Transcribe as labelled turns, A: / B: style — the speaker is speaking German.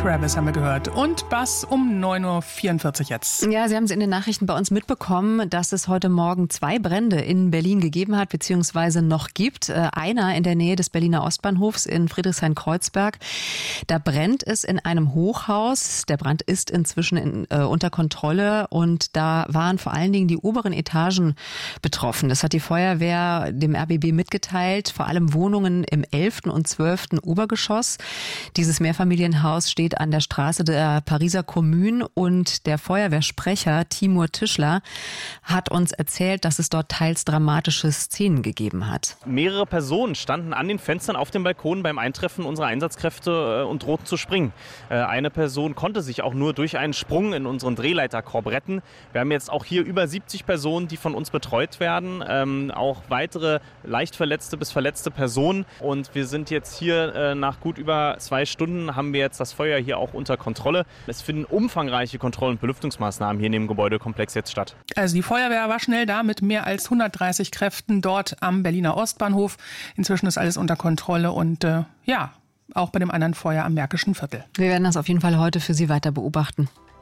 A: Travis haben wir gehört. Und Bass um 9.44 Uhr jetzt.
B: Ja, Sie haben es in den Nachrichten bei uns mitbekommen, dass es heute Morgen 2 Brände in Berlin gegeben hat, beziehungsweise noch gibt. Einer in der Nähe des Berliner Ostbahnhofs in Friedrichshain-Kreuzberg. Da brennt es in einem Hochhaus. Der Brand ist inzwischen unter Kontrolle und da waren vor allen Dingen die oberen Etagen betroffen. Das hat die Feuerwehr dem RBB mitgeteilt, vor allem Wohnungen im 11. und 12. Obergeschoss. Dieses Mehrfamilienhaus steht an der Straße der Pariser Kommune und der Feuerwehrsprecher Timur Tischler hat uns erzählt, dass es dort teils dramatische Szenen gegeben hat.
C: Mehrere Personen standen an den Fenstern auf dem Balkon beim Eintreffen unserer Einsatzkräfte und drohten zu springen. Eine Person konnte sich auch nur durch einen Sprung in unseren Drehleiterkorb retten. Wir haben jetzt auch hier über 70 Personen, die von uns betreut werden, auch weitere leicht verletzte bis verletzte Personen. Und wir sind jetzt hier nach gut über 2 Stunden haben wir jetzt das Feuer hier auch unter Kontrolle. Es finden umfangreiche Kontroll- und Belüftungsmaßnahmen hier in dem Gebäudekomplex jetzt statt.
A: Also die Feuerwehr war schnell da mit mehr als 130 Kräften dort am Berliner Ostbahnhof. Inzwischen ist alles unter Kontrolle und auch bei dem anderen Feuer am Märkischen Viertel.
B: Wir werden das auf jeden Fall heute für Sie weiter beobachten.